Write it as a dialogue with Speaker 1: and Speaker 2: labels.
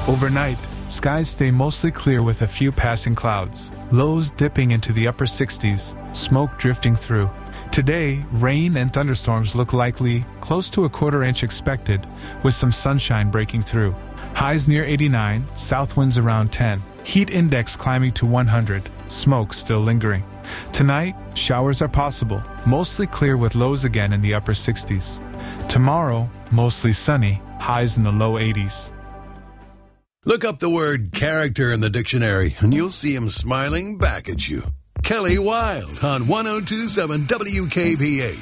Speaker 1: Overnight, skies stay mostly clear with a few passing clouds, lows dipping into the upper 60s, smoke drifting through. Today, rain and thunderstorms look likely, close to a quarter inch expected, with some sunshine breaking through. Highs near 89, south winds around 10, heat index climbing to 100, smoke still lingering. Tonight, showers are possible, mostly clear with lows again in the upper 60s. Tomorrow, mostly sunny, highs in the low 80s.
Speaker 2: Look up the word character in the dictionary, and you'll see him smiling back at you. Kelly Wilde on 102.7 WKBH.